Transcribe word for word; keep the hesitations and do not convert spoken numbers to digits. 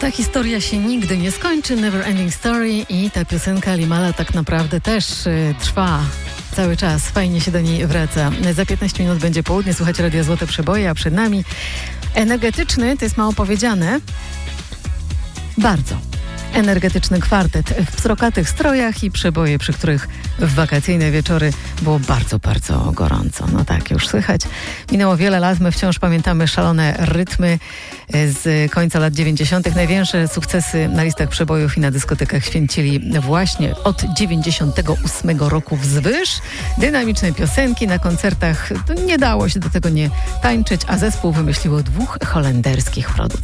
Ta historia się nigdy nie skończy, Never Ending Story, i ta piosenka Limala tak naprawdę też y, trwa cały czas. Fajnie się do niej wraca. Za piętnaście minut będzie południe, słuchać Radia Złote Przeboje, a przed nami energetyczny, to jest mało powiedziane, bardzo energetyczny kwartet w psrokatych strojach i przeboje, przy których w wakacyjne wieczory było bardzo, bardzo gorąco. No tak, już słychać. Minęło wiele lat, my wciąż pamiętamy szalone rytmy z końca lat dziewięćdziesiątych. Największe sukcesy na listach przebojów i na dyskotekach święcili właśnie od dziewięćdziesiątego ósmego roku wzwyż. Dynamiczne piosenki na koncertach, nie dało się do tego nie tańczyć, a zespół wymyśliło dwóch holenderskich producentów.